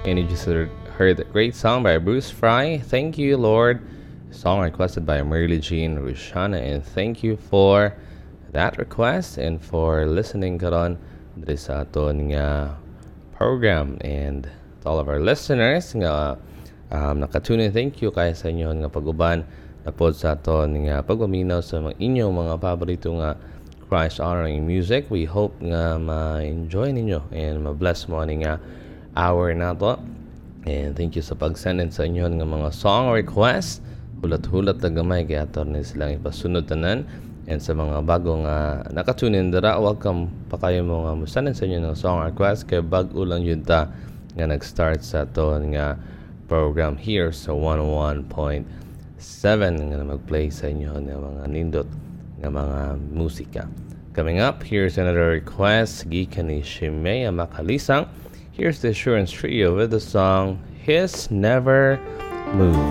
And you just heard a great song by Bruce Fry. Thank you, Lord. Song requested by Merly Jean Rushana. And thank you for that request and for listening karon diri sa aton nga program. And to all of our listeners nga nakatune in, thank you kay sa inyo nga pag-uban na pod sa aton nga pagpaminaw sa mga inyong mga paborito nga Christ honoring music. We hope nga ma-enjoy ninyo and ma-bless mo ni nga hour na to. And thank you sa pag-send in sa inyo nga mga song requests. Hulat-hulat na gamay kaya aton ni silang ipasunod tanan. And sa mga bagong nakatune in dira, welcome pa kayo mo nga mo-send in sa inyo ng song request kay bag-o lang yun ta nga nag-start sa aton nga program here sa 101.7 nga mag-play sa inyo ng mga nindot ng mga musika. Coming up, here's another request gikan ni Shimea Makalisang. Here's the Assurance Trio with the song His Never Move.